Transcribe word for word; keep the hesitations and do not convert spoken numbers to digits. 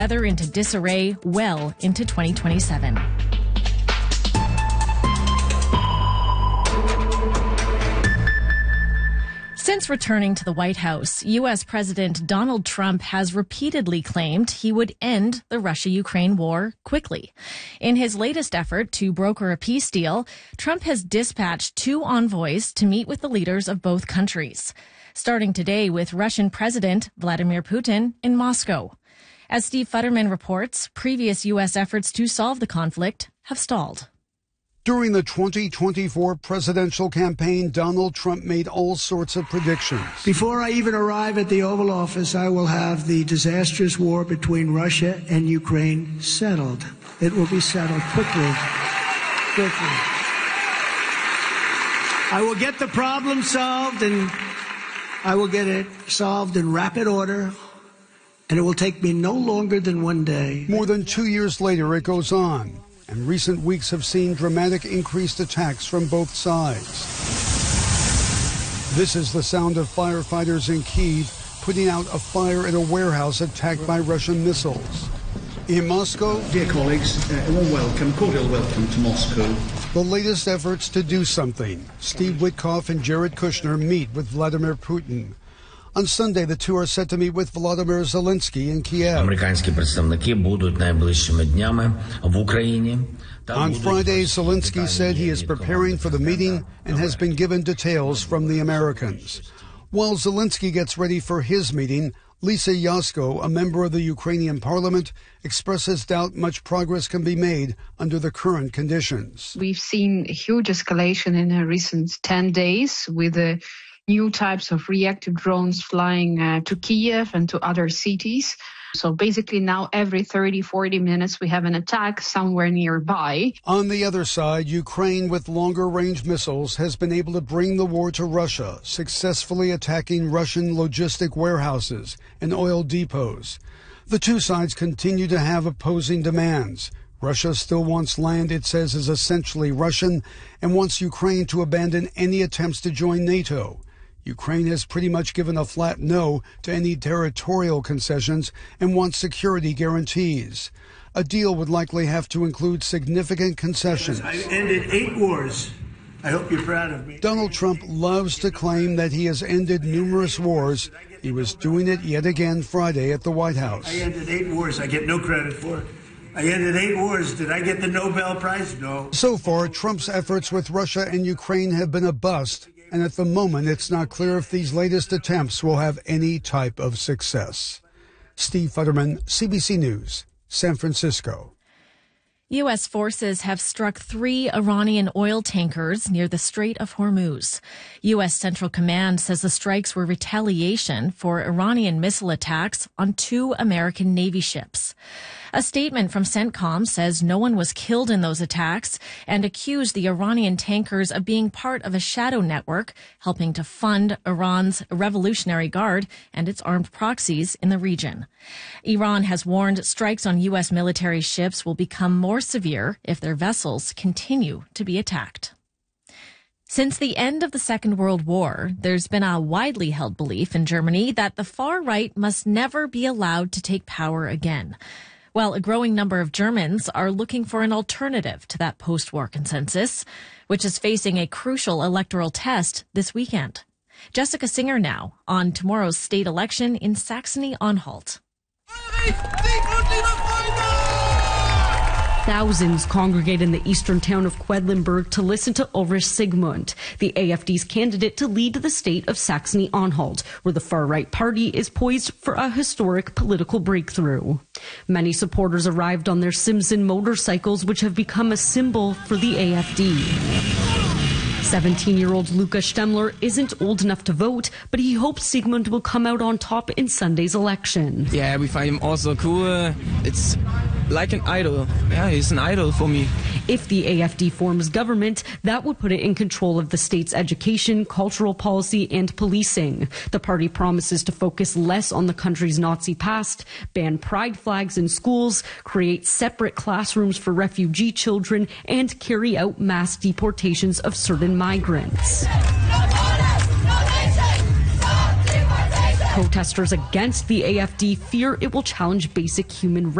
Weather into disarray well into twenty twenty-seven. Since returning to the White House, U S President Donald Trump has repeatedly claimed he would end the Russia-Ukraine war quickly. In his latest effort to broker a peace deal, Trump has dispatched two envoys to meet with the leaders of both countries, starting today with Russian President Vladimir Putin in Moscow. As Steve Futterman reports, previous U S efforts to solve the conflict have stalled. During the twenty twenty-four presidential campaign, Donald Trump made all sorts of predictions. Before I even arrive at the Oval Office, I will have the disastrous war between Russia and Ukraine settled. It will be settled quickly. Quickly. I will get the problem solved, and I will get it solved in rapid order, and it will take me no longer than one day. More than two years later, it goes on. And recent weeks have seen dramatic increased attacks from both sides. This is the sound of firefighters in Kyiv putting out a fire at a warehouse attacked by Russian missiles. In Moscow, dear colleagues, uh, a warm welcome, cordial welcome to Moscow. The latest efforts to do something. Steve Witkoff and Jared Kushner meet with Vladimir Putin. On Sunday, the two are set to meet with Volodymyr Zelensky in Kiev. Американські представники будуть найближчими днями в Україні. On Friday, Zelensky said he is preparing for the meeting and has been given details from the Americans. While Zelensky gets ready for his meeting, Lisa Yasko, a member of the Ukrainian parliament, expresses doubt much progress can be made under the current conditions. We've seen a huge escalation in the recent ten days with the new types of reactive drones flying uh, to Kiev and to other cities. So basically now every thirty, forty minutes we have an attack somewhere nearby. On the other side, Ukraine with longer range missiles has been able to bring the war to Russia, successfully attacking Russian logistic warehouses and oil depots. The two sides continue to have opposing demands. Russia still wants land it says is essentially Russian and wants Ukraine to abandon any attempts to join NATO. Ukraine has pretty much given a flat no to any territorial concessions and wants security guarantees. A deal would likely have to include significant concessions. I ended eight wars. I hope you're proud of me. Donald Trump loves to claim that he has ended numerous wars. He was doing it yet again Friday at the White House. I ended eight wars. I get no credit for it. I ended eight wars. Did I get the Nobel Prize? No. So far, Trump's efforts with Russia and Ukraine have been a bust. And at the moment, it's not clear if these latest attempts will have any type of success. Steve Futterman, C B C News, San Francisco. U S forces have struck three Iranian oil tankers near the Strait of Hormuz. U S Central Command says the strikes were retaliation for Iranian missile attacks on two American Navy ships. A statement from CENTCOM says no one was killed in those attacks and accused the Iranian tankers of being part of a shadow network helping to fund Iran's Revolutionary Guard and its armed proxies in the region. Iran has warned strikes on U S military ships will become more severe if their vessels continue to be attacked. Since the end of the Second World War, there's been a widely held belief in Germany that the far right must never be allowed to take power again. Well, a growing number of Germans are looking for an alternative to that post-war consensus, which is facing a crucial electoral test this weekend. Jessica Singer now on tomorrow's state election in Saxony-Anhalt. Thousands congregate in the eastern town of Quedlinburg to listen to Ulrich Sigmund, the A F D's candidate to lead the state of Saxony-Anhalt, where the far-right party is poised for a historic political breakthrough. Many supporters arrived on their Simpson motorcycles, which have become a symbol for the A F D. seventeen-year-old Luca Stemmler isn't old enough to vote, but he hopes Sigmund will come out on top in Sunday's election. Yeah, we find him also cool. It's like an idol. Yeah, he's an idol for me. If the A F D forms government, that would put it in control of the state's education, cultural policy, and policing. The party promises to focus less on the country's Nazi past, ban pride flags in schools, create separate classrooms for refugee children, and carry out mass deportations of certain migrants. Protesters against the A F D fear it will challenge basic human rights.